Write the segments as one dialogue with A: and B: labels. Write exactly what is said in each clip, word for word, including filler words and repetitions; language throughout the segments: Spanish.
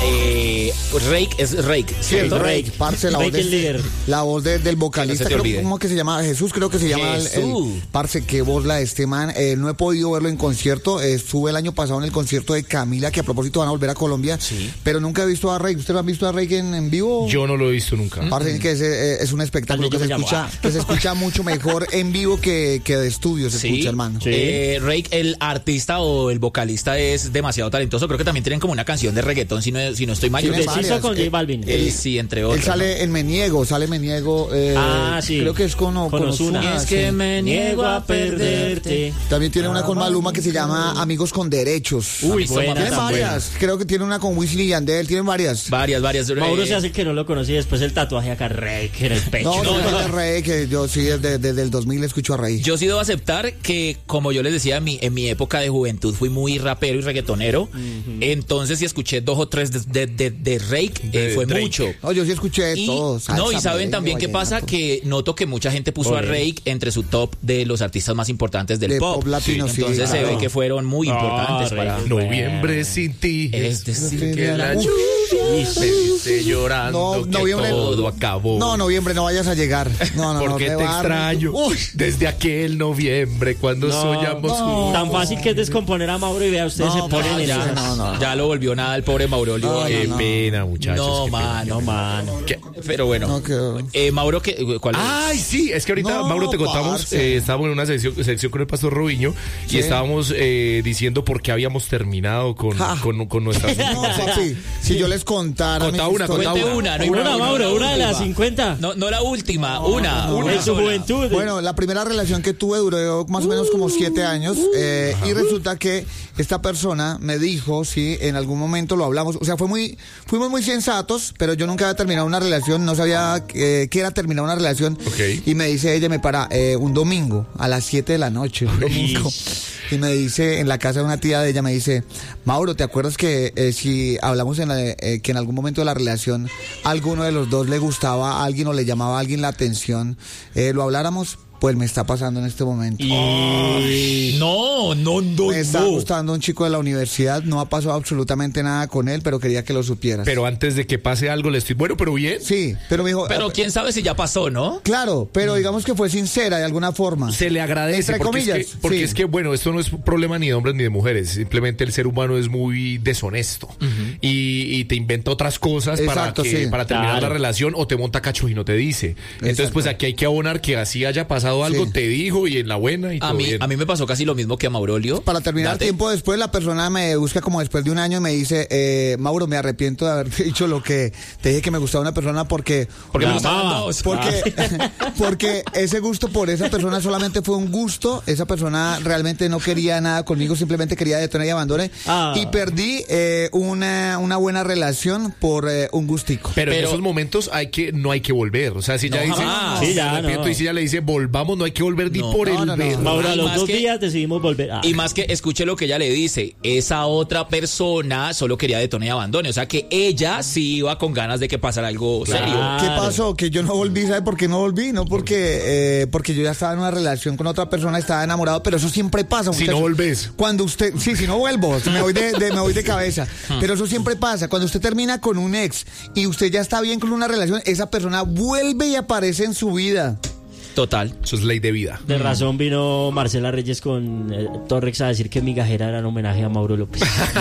A: eh, Rake es Rake,
B: ¿cierto? Rake, Rake, parce, la voz, de, la voz de, del vocalista, no creo, ¿cómo que se llama? Jesús, creo que se llama el, el, parce, qué voz la de este man. Eh, no he podido verlo en concierto, eh, estuve el año pasado en el concierto de Camila, que a propósito van a volver a Colombia, sí. Pero nunca he visto a Rake. ¿Ustedes lo han visto a Rake en, en vivo?
C: Yo no lo he visto nunca.
B: Parce, mm-hmm. que es, eh, es un espectáculo que se, escucha, que se escucha mucho mejor en vivo que, que de estudio, se sí. escucha, hermano.
A: Sí. Eh, Rake, el artista o el vocalista es demasiado talentoso, creo que también tienen como una canción de reggaetón, si no, si no estoy mal.
D: Sí, hizo con J Balvin.
A: Él, sí, entre otros.
B: Él sale
A: ¿no?
B: en Me Niego, sale Me Niego. Eh,
D: ah, sí.
B: Creo que es con,
D: con, con Ozuna.
B: Ozuna.
D: Es que me niego a perderte.
B: También tiene una con Maluma que se llama Amigos con Derechos.
D: Uy, buena.
B: Tiene varias. Buena. Creo que tiene una con Wisin y Yandel, tienen varias.
A: Varias, varias.
D: Mauro se hace que no lo conocí, después el tatuaje acá, Rey, que en el pecho.
B: No, no, no, no, Rey, que yo sí desde, desde el dos mil escucho a Rey.
A: Yo sí debo aceptar que, como yo les decía, en mi, en mi época de juventud fui muy rapero y reggaetonero. Uh-huh. Entonces, si escuché dos o tres de, de, de, de Rake, de, eh, fue Drake. Mucho.
B: No, yo sí escuché
A: y,
B: todos.
A: No, y saben también qué pasa, que noto que mucha gente puso Oye. a Rake entre su top de los artistas más importantes del
B: de
A: pop.
B: pop latino, sí.
A: Entonces
B: sí,
A: se
B: claro.
A: ve que fueron muy importantes
C: oh,
A: para...
C: Noviembre sin ti.
A: Es decir,
C: que la lluvia me dice llorando no, noviembre, que todo acabó.
B: No, noviembre, no vayas a llegar. No, no,
C: Porque
B: no,
C: te extraño. Uy. Desde aquel noviembre cuando no, soñamos
D: no, tan fácil que es descomponer a Mauro y vea, ustedes no, se ponen en
A: ya, no, no, ya lo volvió nada el pobre Maurolio.
C: No, qué no, pena, muchachos.
A: No, mano, no, mano. Pero bueno, no, que... eh, Mauro, ¿qué, ¿cuál es?
C: Ay, sí, es que ahorita, no, Mauro, te contamos, eh, estábamos en una sección, sección con el Pastor Robiño sí. y estábamos eh, diciendo por qué habíamos terminado con, con, con nuestras
B: no, papi, si yo les contara.
C: Contá una, contá
A: una.
D: Una, no una, una, Mauro, una de las cincuenta.
A: No, no la última, una.
D: Una en su juventud.
B: Bueno, la primera relación que tuve duró más o menos como siete años eh, y resulta que esta persona me dijo, sí, en algún momento lo hablamos, o sea, fue muy, fuimos muy sensatos, pero yo nunca había terminado una relación, no sabía eh, qué era terminar una relación.
C: Okay.
B: Y me dice ella, me para, eh, un domingo a las siete de la noche, un domingo. Y me dice, en la casa de una tía de ella, me dice, Mauro, ¿te acuerdas que eh, si hablamos en la, eh, que en algún momento de la relación alguno de los dos le gustaba a alguien o le llamaba a alguien la atención, eh, lo habláramos? Pues me está pasando en este momento.
A: Y... No, no, no.
B: Me está
A: no.
B: gustando un chico de la universidad. No ha pasado absolutamente nada con él, pero quería que lo supieras.
C: Pero antes de que pase algo, le estoy. Bueno, pero bien.
B: Sí, pero me dijo.
A: Pero quién sabe si ya pasó, ¿no?
B: Claro, pero digamos que fue sincera de alguna forma.
C: Se le agradece.
B: Entre
C: porque
B: comillas.
C: Es que, porque sí. es que, bueno, esto no es problema ni de hombres ni de mujeres. Simplemente el ser humano es muy deshonesto. Uh-huh. y, y te inventa otras cosas. Exacto, para, que, sí. para terminar claro. la relación o te monta cacho y no te dice. Exacto. Entonces, pues aquí hay que abonar que así haya pasado algo. Sí. Te dijo y en la buena y
A: a
C: todo
A: mí,
C: bien.
A: A mí me pasó casi lo mismo que a Maurolio.
B: Para terminar Date. tiempo después, la persona me busca como después de un año y me dice, eh, Mauro, me arrepiento de haber dicho lo que te dije que me gustaba una persona porque...
A: Porque me gustaban dos.
B: Porque, porque ese gusto por esa persona solamente fue un gusto. Esa persona realmente no quería nada conmigo, simplemente quería detonar y abandone. Ah. Y perdí eh, una, una buena relación por eh, un gustico.
C: Pero, Pero en esos momentos hay que no hay que volver. O sea, si ya no, dice,
D: ah, sí, ya,
C: no. y si ya le dice, volvamos, no hay que volver ni
A: no,
C: por
A: no,
C: el
A: no,
C: ver.
A: no.
D: Mauro, a los dos
A: que,
D: días decidimos volver. Ah.
A: Y más que escuche lo que ella le dice, esa otra persona solo quería detonar y abandone. O sea que ella sí iba con ganas de que pasara algo claro. serio.
B: ¿Qué pasó? Que yo no volví, ¿sabe por qué no volví? No porque eh, porque yo ya estaba en una relación con otra persona, estaba enamorado, pero eso siempre pasa.
C: Si no volvés.
B: Cuando usted, sí, si no vuelvo, me voy de, de, me voy de cabeza. Pero eso siempre pasa. Cuando usted termina con un ex y usted ya está bien con una relación, esa persona vuelve y aparece en su vida.
A: Total.
C: Eso es ley de vida.
D: De razón vino Marcela Reyes con eh, Torrex a decir que Migajera era un homenaje a Mauro López.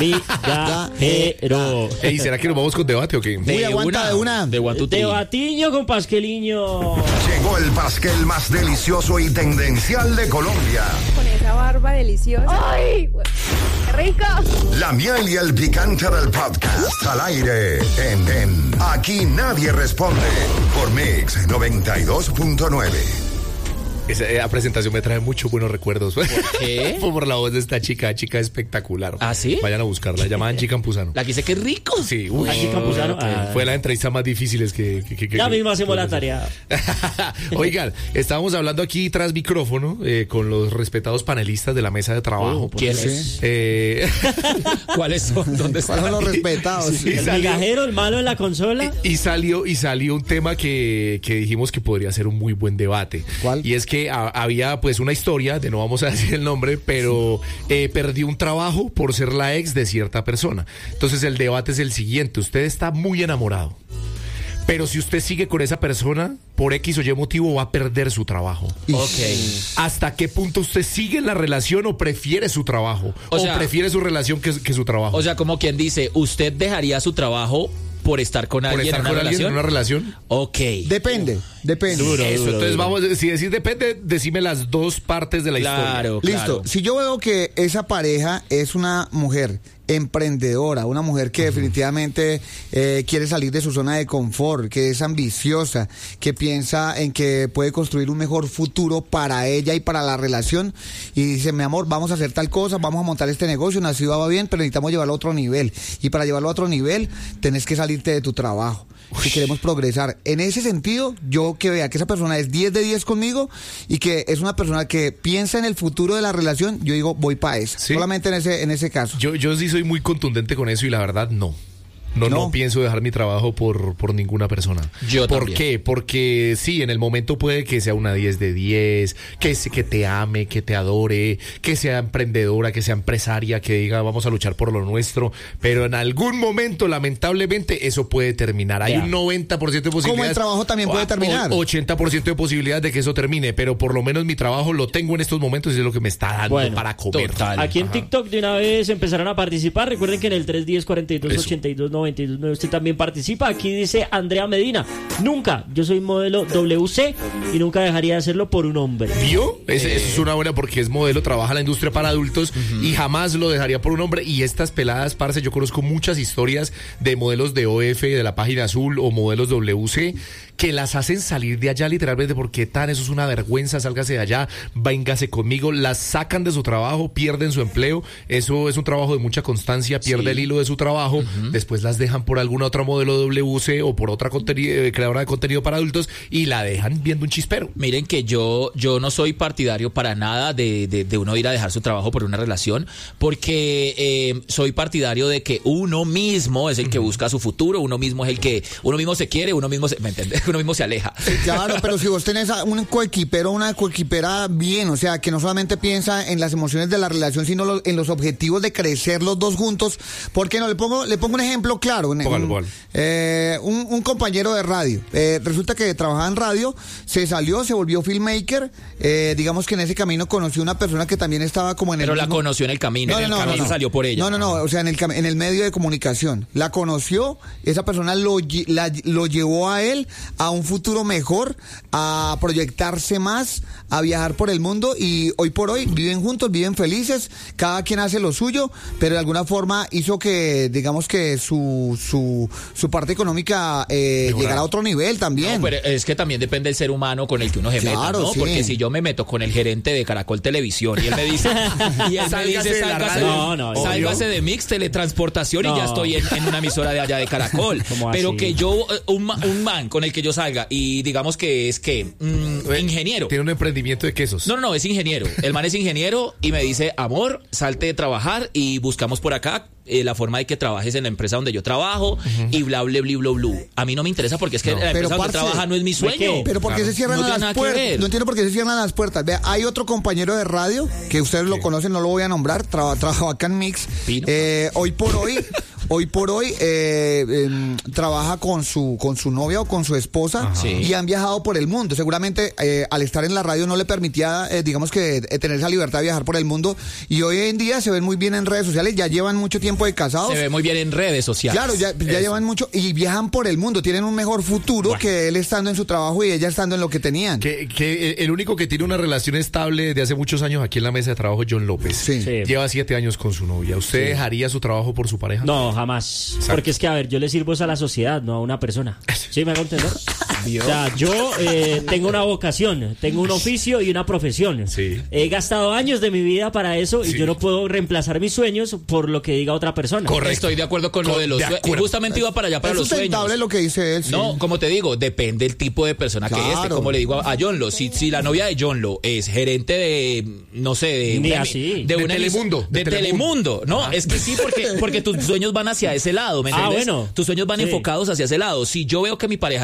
D: Migajero.
C: Ey, ¿será que nos vamos con debate o qué?
B: De, de aguanta,
A: una,
B: de una.
A: De Guatutri.
D: Debatiño con Pasqueliño.
E: Llegó el pasquel más delicioso y tendencial de Colombia.
F: Con esa barba deliciosa. ¡Ay! ¡Qué rico!
E: La miel y el picante del podcast al aire en, en Aquí Nadie Responde por Mix noventa y dos punto nueve.
C: Esa eh, presentación me trae muchos buenos recuerdos.
A: ¿Por qué?
C: Fue por la voz de esta chica, chica espectacular.
A: ¿Ah, sí?
C: Vayan a buscarla, llamaban Angie Campuzano.
A: La que dice que es rico.
C: Sí, uy.
D: Angie Campuzano.
C: Ah, fue la entrevista más difícil que... que, que, que
D: ya
C: que,
D: mismo hacemos
C: que,
D: la tarea.
C: Oigan, estábamos hablando aquí tras micrófono eh, con los respetados panelistas de la mesa de trabajo.
A: Oh, ¿quién es?
C: Eh...
A: ¿Cuáles son? ¿Dónde están?
B: ¿Cuáles son los respetados?
C: Sí,
D: el
C: salió,
D: migajero, el malo en la consola.
C: Y, y salió y salió un tema que, que dijimos que podría ser un muy buen debate.
B: ¿Cuál?
C: Y es que que a, había pues una historia, de no vamos a decir el nombre, pero eh, perdió un trabajo por ser la ex de cierta persona. Entonces el debate es el siguiente, usted está muy enamorado, pero si usted sigue con esa persona, por X o Y motivo va a perder su trabajo.
A: Ok.
C: ¿Hasta qué punto usted sigue en la relación o prefiere su trabajo? O, o sea, prefiere su relación que, que su trabajo.
A: O sea, como quien dice, ¿usted dejaría su trabajo por estar con alguien,
C: estar
A: en, una
C: con alguien
A: relación?
C: en una relación?
A: Ok.
B: Depende, depende.
C: Duro, Eso,
B: duro,
C: entonces
B: duro.
C: vamos, si decís depende, decime las dos partes de la
A: claro,
C: historia.
B: Listo.
A: Claro.
B: Si yo veo que esa pareja es una mujer emprendedora, una mujer que uh-huh. definitivamente eh, quiere salir de su zona de confort, que es ambiciosa, que piensa en que puede construir un mejor futuro para ella y para la relación, y dice, mi amor, vamos a hacer tal cosa, vamos a montar este negocio, nació va bien, pero necesitamos llevarlo a otro nivel, y para llevarlo a otro nivel tenés que salirte de tu trabajo si queremos progresar. En ese sentido, yo que vea que esa persona es diez de diez conmigo y que es una persona que piensa en el futuro de la relación, yo digo, voy para esa. ¿Sí? Solamente en ese en ese caso.
C: Yo, yo sí soy muy contundente con eso y la verdad, no. No, no, no pienso dejar mi trabajo por, por ninguna persona.
A: Yo
C: ¿Por
A: también.
C: qué? Porque sí, en el momento puede que sea una diez de diez, que, que te ame, que te adore, que sea emprendedora, que sea empresaria, que diga vamos a luchar por lo nuestro, pero en algún momento, lamentablemente, eso puede terminar. Hay yeah. un noventa por ciento de posibilidades.
B: Como el trabajo también puede terminar.
C: ochenta por ciento de posibilidades de que eso termine, pero por lo menos mi trabajo lo tengo en estos momentos y es lo que me está dando bueno, para comer.
A: Total.
D: Aquí en
C: Ajá.
D: TikTok de una vez empezaron a participar. Recuerden que en el tres uno cero, cuatro dos, ocho dos, nueve usted también participa. Aquí dice Andrea Medina, nunca, yo soy modelo W C y nunca dejaría de hacerlo por un hombre.
C: ¿Vio? Ese, eh. Eso es una buena porque es modelo, trabaja en la industria para adultos uh-huh. y jamás lo dejaría por un hombre. Y estas peladas, parce, yo conozco muchas historias de modelos de O F, de la página azul o modelos W C que las hacen salir de allá literalmente porque tan, eso es una vergüenza, sálgase de allá, véngase conmigo, las sacan de su trabajo, pierden su empleo, eso es un trabajo de mucha constancia, pierde sí. el hilo de su trabajo, uh-huh. después las dejan por alguna otra modelo W C o por otra contenido, creadora de contenido para adultos y la dejan viendo un chispero.
A: Miren que yo, yo no soy partidario para nada de, de, de uno ir a dejar su trabajo por una relación, porque eh, soy partidario de que uno mismo es el que uh-huh. busca su futuro, uno mismo es el que, uno mismo se quiere, uno mismo se, ¿me entiendes? Uno mismo se aleja.
B: Sí, claro, pero si vos tenés a un coequipero, una coequipera bien, o sea, que no solamente piensa en las emociones de la relación, sino lo, en los objetivos de crecer los dos juntos, ¿por qué no? Le pongo, le pongo un ejemplo claro. Un,
C: Póngalo,
B: un, eh, un, un compañero de radio, eh, resulta que trabajaba en radio, se salió, se volvió filmmaker, eh, digamos que en ese camino conoció una persona que también estaba como en el
A: Pero
B: mismo...
A: la conoció en el camino,
B: no,
A: en
B: no,
A: el
B: no,
A: camino
B: no,
A: salió por ella.
B: No, no, no, o sea, en el, en el medio de comunicación. La conoció, esa persona lo, la, lo llevó a él a un futuro mejor, a proyectarse más, a viajar por el mundo y hoy por hoy viven juntos, viven felices, cada quien hace lo suyo, pero de alguna forma hizo que, digamos que su su, su parte económica eh, llegara a otro nivel también.
A: No, pero es que también depende del ser humano con el que uno se
B: claro,
A: meta, ¿no?
B: Sí.
A: Porque si yo me meto con el gerente de Caracol Televisión y él me dice, y él me dice, sálgase,
D: no, no,
A: sálgase de Mix Teletransportación no. y ya estoy en, en una emisora de allá de Caracol. Pero
D: así?
A: que yo, un, un man con el que yo salga y digamos que es que mm, ingeniero.
C: Tiene un emprendimiento de quesos.
A: No, no, no, es ingeniero. El man es ingeniero y me dice, amor, salte de trabajar y buscamos por acá eh, la forma de que trabajes en la empresa donde yo trabajo uh-huh. y bla, bla, bla, bla, bla. A mí no me interesa porque es que no. la empresa donde trabaja no es mi sueño.
B: Pero ¿por qué
A: claro.
B: se cierran
A: no
B: las puertas? No entiendo por qué se cierran las puertas. Vea, hay otro compañero de radio que ustedes sí. lo conocen, no lo voy a nombrar, traba, trabaja acá en Mix. Eh, hoy por hoy... Hoy por hoy eh, eh, trabaja con su con su novia o con su esposa sí. y han viajado por el mundo. Seguramente eh, al estar en la radio no le permitía, eh, digamos que eh, tener esa libertad de viajar por el mundo. Y hoy en día se ven muy bien en redes sociales, ya llevan mucho tiempo de casados.
A: Se ve muy bien en redes sociales.
B: Claro, ya, ya llevan mucho y viajan por el mundo. Tienen un mejor futuro bueno. que él estando en su trabajo y ella estando en lo que tenían.
C: Que, que el único que tiene una relación estable de hace muchos años aquí en la mesa de trabajo es John López.
B: Sí.
D: Sí.
C: Lleva siete años con su novia. ¿Usted sí. dejaría su trabajo por su pareja?
D: No, jamás.
C: Exacto.
D: Porque es que, a ver, yo le sirvo a la sociedad, no a una persona. ¿Sí me hago entender? O sea, yo eh, tengo una vocación, tengo un oficio y una profesión.
C: Sí.
D: He gastado años de mi vida para eso y sí. yo no puedo reemplazar mis sueños por lo que diga otra persona.
A: Correcto. Estoy de acuerdo con, con lo de los sueños. Y justamente iba para allá, para
B: es
A: los sueños. Es
B: sustentable lo que dice él. Sí.
A: No, como te digo, depende del tipo de persona claro. que es. Como le digo a, a John Lo, si, si la novia de John Lo es gerente de, no sé, de,
D: Ni
A: una,
D: así.
A: de,
C: de
A: una
C: Telemundo.
A: De, de Telemundo, ¿no? Ah. Es que sí, porque, porque tus sueños van hacia ese lado, ¿me entiendes?
D: Ah, bueno.
A: Tus sueños van sí. enfocados hacia ese lado. Si yo veo que mi pareja es de la,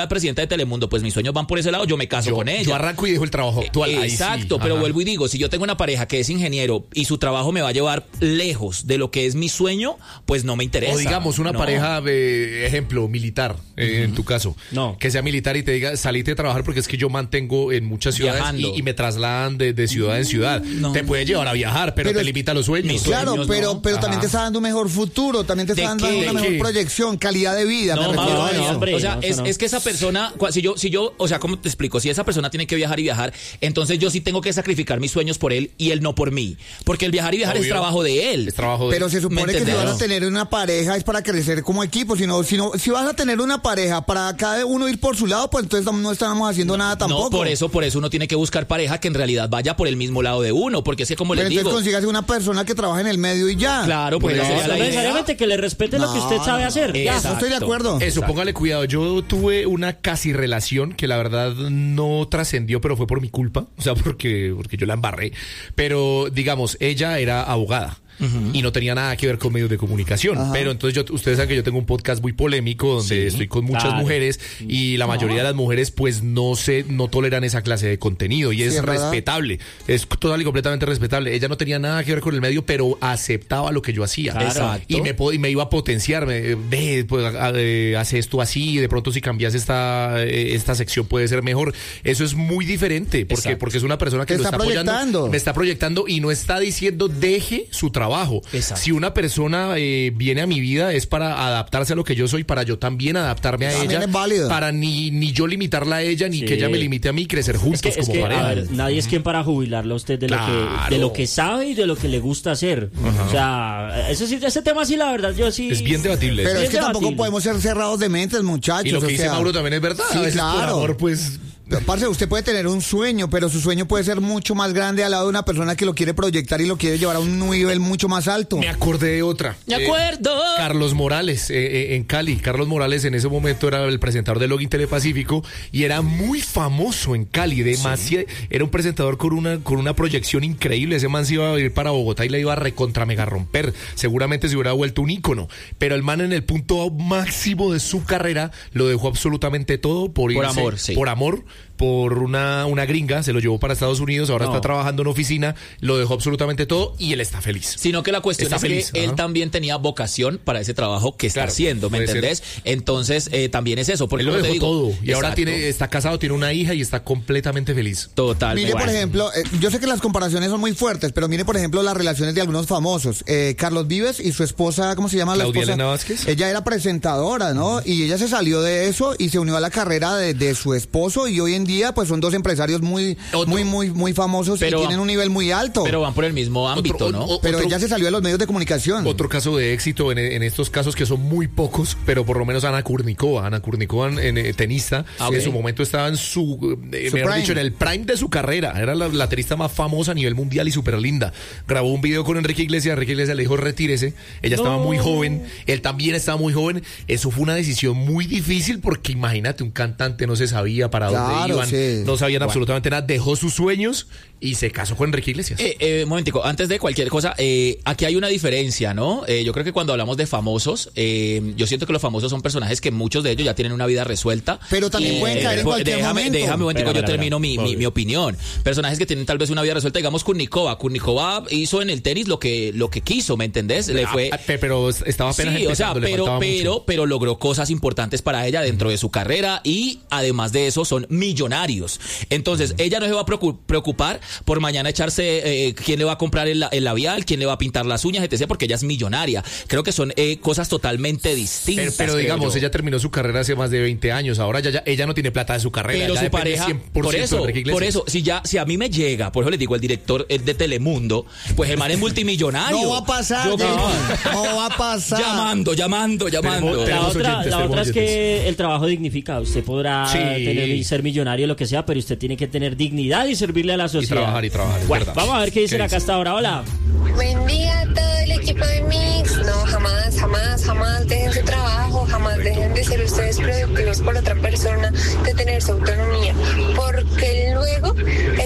A: presidenta de Telemundo, pues mis sueños van por ese lado, yo me caso
C: yo,
A: con ella.
C: Yo arranco y dejo el trabajo actual.
A: Eh, exacto, sí. Pero Ajá. vuelvo y digo, si yo tengo una pareja que es ingeniero y su trabajo me va a llevar lejos de lo que es mi sueño, pues no me interesa.
C: O digamos una
A: no.
C: pareja, de ejemplo, militar, eh, uh-huh. en tu caso,
D: no.
C: que sea militar y te diga, salite a trabajar porque es que yo mantengo en muchas ciudades y, y me trasladan de, de ciudad en ciudad. No. Te puede llevar a viajar, pero, pero te limita los sueños.
B: Claro,
A: sueños,
B: pero,
A: no.
B: pero también te está dando un mejor futuro, también te está dando
A: qué?
B: una mejor
C: qué?
B: proyección, calidad de vida.
A: No,
B: me
A: no,
B: refiero a
A: no,
B: eso.
A: hombre, o sea,
D: no,
A: es,
D: no.
A: es que esa persona, si yo, si yo, o sea, ¿cómo te explico? Si esa persona tiene que viajar y viajar, entonces yo sí tengo que sacrificar mis sueños por él y él no por mí. Porque el viajar y viajar Obvio. es trabajo de él.
C: Es trabajo de
B: Pero
C: él.
B: se supone que si vas a tener una pareja es para crecer como equipo, sino, sino si vas a tener una pareja para cada uno ir por su lado, pues entonces no estamos haciendo nada tampoco.
A: No, por eso, por eso uno tiene que buscar pareja que en realidad vaya por el mismo lado de uno, porque es que como
B: Pero
A: les
B: entonces
A: digo,
B: consígase una persona que trabaje en el medio y ya.
A: Claro, pues
D: no,
A: esa sería
D: no
A: la idea.
D: necesariamente que le respete
B: no,
D: lo que usted sabe hacer.
B: No,
D: Ya.
B: no estoy de acuerdo.
C: Eso,
A: Exacto.
C: póngale cuidado. Yo tuve una casi relación que la verdad no trascendió, pero fue por mi culpa, o sea, porque, porque yo la embarré. Pero, digamos, ella era abogada. Uh-huh. Y no tenía nada que ver con medios de comunicación. Ajá. Pero entonces yo, ustedes saben que yo tengo un podcast muy polémico donde sí, estoy con muchas claro. mujeres y la mayoría no. de las mujeres pues no se, no toleran esa clase de contenido y sí, es, es respetable, es total y completamente respetable. Ella no tenía nada que ver con el medio, pero aceptaba lo que yo hacía.
A: Claro.
C: Y me, y me iba a potenciar, me, ve, pues, hace esto así, de pronto si cambias esta, esta sección puede ser mejor. Eso es muy diferente porque, porque es una persona que
B: Te
C: lo
B: está,
C: está
B: proyectando.
C: apoyando, me está proyectando y no está diciendo deje su trabajo.
A: Exacto.
C: Si una persona eh, viene a mi vida es para adaptarse a lo que yo soy, para yo también adaptarme a
B: también
C: ella,
B: es válido.
C: Para ni, ni yo limitarla a ella, ni sí. que ella me limite a mí, crecer juntos
D: es que,
C: como
D: es que,
C: pareja.
D: A ver, nadie es quien para jubilarla a usted de, claro. lo que, de lo que sabe y de lo que le gusta hacer. Uh-huh. O sea, eso sí, ese tema sí, la verdad, yo sí...
C: Es bien debatible.
B: Pero
C: es
B: es que
D: debatible.
B: Tampoco podemos ser cerrados de mentes, muchachos.
C: Y lo que
B: o
C: dice
B: sea,
C: Mauro también es verdad.
B: Sí,
C: a veces
B: claro.
C: por amor, pues...
B: Parce, usted puede tener un sueño, pero su sueño puede ser mucho más grande al lado de una persona que lo quiere proyectar y lo quiere llevar a un nivel mucho más alto.
C: Me acordé de otra.
A: De acuerdo.
C: Eh, Carlos Morales, eh, eh, en Cali. Carlos Morales en ese momento era el presentador de Login Telepacífico y era muy famoso en Cali. Demasiado, sí. Era un presentador con una, con una proyección increíble. Ese man se iba a ir para Bogotá y le iba a recontra mega romper. Seguramente se hubiera vuelto un ícono. Pero el man en el punto máximo de su carrera lo dejó absolutamente todo por,
A: por
C: irse,
A: amor, sí.
C: por amor. por una, una gringa, se lo llevó para Estados Unidos, ahora no. está trabajando en oficina, lo dejó absolutamente todo y él está feliz.
A: Sino que la cuestión
C: está
A: es
C: feliz,
A: que
C: ajá.
A: él también tenía vocación para ese trabajo que está
C: claro,
A: haciendo, ¿me entendés? Ser. Entonces, eh, también es eso. Porque
C: él lo dejó
A: te digo,
C: todo y
A: exacto.
C: ahora tiene, está casado, tiene una hija y está completamente feliz.
A: Total.
B: Mire,
A: bueno.
B: por ejemplo, eh, yo sé que las comparaciones son muy fuertes, pero mire, por ejemplo, las relaciones de algunos famosos. Eh, Carlos Vives y su esposa, ¿cómo se llama la
C: Claudia
B: esposa?
C: Elena Vázquez.
B: Ella era presentadora, ¿no? Uh-huh. Y ella se salió de eso y se unió a la carrera de, de su esposo y hoy en día, pues son dos empresarios muy, Otro. muy, muy, muy famosos pero, y tienen un nivel muy alto.
A: Pero van por el mismo ámbito,
C: otro,
A: ¿no?
C: O, o,
B: pero
C: otro,
B: ella se salió de los medios de comunicación.
C: Otro caso de éxito en, en estos casos que son muy pocos, pero por lo menos Ana Kurnikova. Ana Kurnikova, en, en, tenista, okay. en su momento estaba en su, eh, su mejor prime. dicho, en el prime de su carrera. Era la, la tenista más famosa a nivel mundial y súper linda. Grabó un video con Enrique Iglesias. Enrique Iglesias le dijo retírese. Ella no. estaba muy joven. Él también estaba muy joven. Eso fue una decisión muy difícil porque imagínate, un cantante no se sabía para
B: claro,
C: dónde iban.
B: Sí.
C: No sabían bueno. absolutamente nada. Dejó sus sueños y se casó con Enrique Iglesias.
A: Eh, eh, un momentico, antes de cualquier cosa, eh, aquí hay una diferencia, ¿no? Eh, yo creo que cuando hablamos de famosos, eh, yo siento que los famosos son personajes que muchos de ellos ya tienen una vida resuelta.
B: Pero también eh, pueden caer en cualquier
A: déjame,
B: momento.
A: Déjame un momentico,
D: pero,
A: yo
D: pero,
A: termino
D: pero,
A: mi, mi, mi opinión. Personajes que tienen tal vez una vida resuelta, digamos Kurnikova. Kurnikova hizo en el tenis lo que, lo que quiso, ¿me entendés? Le fue...
C: Ah, pero estaba apenas
A: sí,
C: empezando,
A: o sea, pero, pero, pero logró cosas importantes para ella dentro uh-huh. de su carrera y además de eso son millonarios. Entonces, uh-huh. ella no se va a preocupar por mañana echarse eh, quién le va a comprar el, el labial, quién le va a pintar las uñas, etcétera, porque ella es millonaria. Creo que son eh, cosas totalmente distintas.
C: Pero, pero digamos, ella terminó su carrera hace más de veinte años. Ahora ya, ya ella no tiene plata de su carrera.
A: Pero
C: ya
A: su pareja, por eso, por eso, si ya, si a mí me llega, por eso les digo, el director de Telemundo, pues el man es multimillonario.
B: No va a pasar,
A: Yo,
B: no, no va a pasar.
A: Llamando, llamando, llamando.
D: La otra,
C: oyentes,
D: la otra es que
C: oyentes.
D: el trabajo dignifica. Usted podrá
C: sí.
D: tener y ser millonario, lo que sea, pero usted tiene que tener dignidad y servirle a la sociedad.
C: Y trabajar y trabajar.
D: Bueno,
C: verdad.
D: vamos a ver qué dicen
C: ¿Qué
D: acá
C: dice?
D: hasta ahora. Hola.
G: Buen día a todo el equipo de Mix. No, jamás, jamás, jamás dejen su trabajo, jamás dejen de ser ustedes productivos por otra persona, de tener su autonomía, porque luego esa persona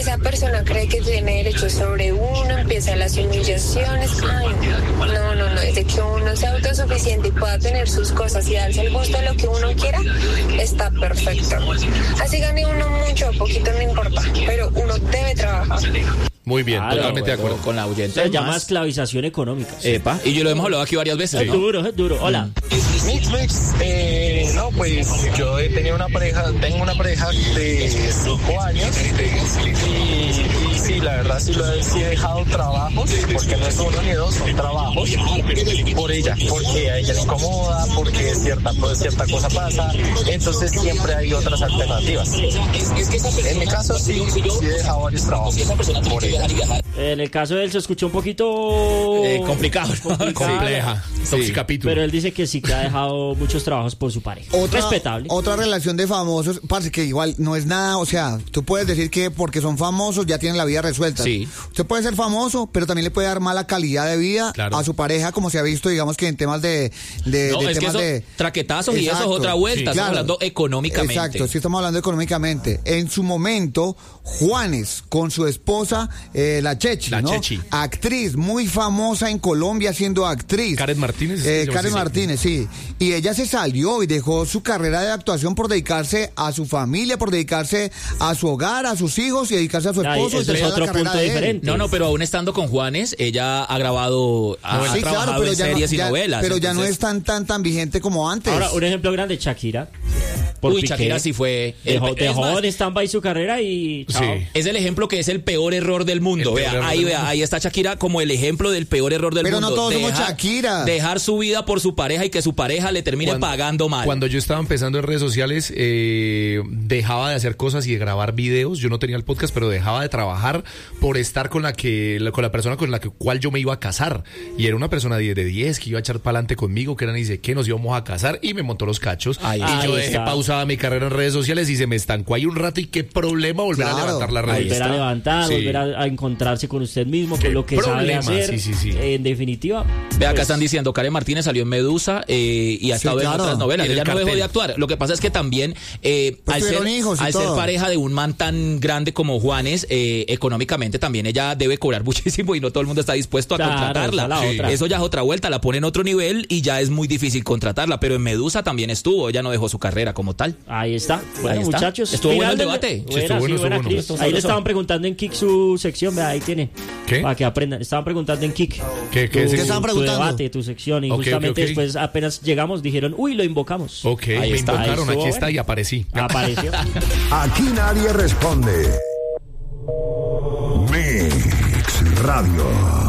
G: persona cree que tiene derecho sobre uno, empiezan las humillaciones. Ay, no, no, no, desde que uno sea autosuficiente y pueda tener sus cosas y darse el gusto de lo que uno quiera, está perfecto. Así gane uno mucho o poquito, no importa, pero uno debe trabajar.
C: Muy bien,
D: Claro,
C: totalmente de
A: Bueno,
C: acuerdo.
A: con la oyente.
D: Se llama
A: más.
D: esclavización económica.
A: Epa, y yo lo hemos hablado aquí varias veces,
D: Es
A: ¿no?
D: duro, es duro. Hola.
H: Mix, mix, eh, no, pues yo he tenido una pareja, tengo una pareja de cinco años y, y sí, la verdad sí, lo he, sí he dejado trabajos, porque no es uno ni dos, son trabajos por ella, porque a ella le incomoda, porque cierta, pues, cierta cosa pasa, entonces siempre hay otras alternativas. En mi caso sí, sí he dejado varios trabajos por ella.
D: En el caso de él se escuchó un poquito
A: Eh, complicado, ¿no?
C: Compleja.
A: Sí.
C: Sí. Capítulo.
D: pero él dice que sí que ha dejado muchos trabajos por su pareja.
B: Otra,
D: Respetable.
B: otra relación de famosos, parce, que igual no es nada, o sea, tú puedes decir que porque son famosos ya tienen la vida resuelta.
A: Sí.
B: Usted puede ser famoso, pero también le puede dar mala calidad de vida
C: Claro.
B: a su pareja, como se ha visto, digamos que en temas de, de,
A: No,
B: de
A: es que
B: temas
A: eso,
B: de...
A: traquetazos y eso es
B: Exacto.
A: otra vuelta.
B: Sí,
A: Estamos
B: claro.
A: hablando económicamente.
B: Exacto, sí estamos hablando económicamente. En su momento, Juanes, con su esposa, eh, la Chechi,
C: La
B: ¿no?
C: Chechi.
B: Actriz, muy famosa en Colombia siendo actriz.
C: Karen Martínez,
B: Eh,
C: se llama
B: Karen
C: así, sí.
B: Martínez, sí. Y ella se salió y dejó su carrera de actuación por dedicarse a su familia, por dedicarse a su hogar, a sus hijos y dedicarse a su
D: Ay,
B: esposo. y
D: eso es
B: terminar la
D: otro
B: carrera
D: punto
B: de él.
D: diferente.
A: No, no, pero aún estando con Juanes, ella ha grabado, ha, ha
B: Sí,
A: trabajado
B: claro, pero
A: en
B: ya, no,
A: series y
B: ya-
A: novelas.
B: pero ya no
A: entonces-
B: es tan tan tan vigente como antes.
D: Ahora, un ejemplo grande, Shakira. Por
A: Uy,
D: Piqué.
A: Shakira sí fue...
D: Dejó,
A: el- es
D: dejó
A: más,
D: en stand-by su carrera y chao.
C: Sí.
A: es el ejemplo que es el peor error del mundo.
C: El peor
A: Vea,
C: error
A: ahí,
C: del
A: vea,
C: mundo.
A: ahí está Shakira como el ejemplo del peor error del
B: Pero
A: mundo.
B: no todos somos Shakira.
A: Dejar su vida por su pareja y que su pareja le termine
C: Cuando-
A: pagando mal.
C: Cuando yo estaba empezando en redes sociales, eh, dejaba de hacer cosas y de grabar videos. Yo no tenía el podcast, pero dejaba de trabajar por estar con la que la- con la persona con la que, cual yo me iba a casar. Y era una persona de de diez que iba a echar para adelante conmigo, que era ni sé qué, nos íbamos a casar y me montó los cachos.
A: Ahí
C: y
A: está.
C: yo
D: Ahí
C: dejé
D: está.
C: pausada mi carrera en redes sociales y se me estancó ahí un rato. Y qué problema volver
B: Claro.
C: a levantar la red.
D: Volver a levantar,
C: Sí.
D: volver a, a encontrarse con usted mismo,
C: Qué
D: con lo que sabe
C: problema,
D: hacer.
C: sí, sí, sí.
D: En definitiva.
A: Ve, acá
D: pues,
A: están diciendo, Karen Martínez salió en Medusa eh, y ha
B: Sí,
A: estado en
B: claro.
A: otras novelas.
C: Y en
A: Ella
C: el
A: no dejó
C: cartel.
A: de actuar. Lo que pasa es que también, eh,
B: Pues
A: al, ser,
B: tuvieron hijos y
A: al ser
B: todo.
A: pareja de un man tan grande como Juanes, eh, económicamente también ella debe cobrar muchísimo y no todo el mundo está dispuesto a
D: Claro,
A: contratarla.
D: esa es la
A: Sí.
D: otra.
A: Eso ya es otra vuelta, la pone en otro nivel y ya es muy difícil contratarla. Pero en Medusa también estuvo, ella no dejó su carrera como tal.
D: Ahí está. Bueno,
A: Ahí está.
D: muchachos.
A: Estuvo bueno el
D: del-
A: debate. Sí,
C: estuvo
D: Buena,
C: bueno,
D: sí,
C: estuvo
D: buena,
C: bueno.
D: Cris.
A: Estuvo
D: Ahí le
A: sabroso.
D: estaban preguntando en Kik su sección. Vea, ahí tiene.
C: ¿Qué?
D: Para que aprendan. Estaban preguntando en Kik.
C: ¿Qué, qué,
D: tu,
C: qué
B: estaban
D: tu
B: preguntando?
D: debate, tu sección. Y
C: Ok,
D: justamente
C: ok, ok.
D: después apenas llegamos dijeron, uy, lo invocamos.
C: Ok,
A: Ahí
C: me
A: está, ahí
C: invocaron,
D: estuvo
C: aquí está
D: bueno.
C: y aparecí.
D: Apareció.
E: Aquí nadie responde. Mix Radio.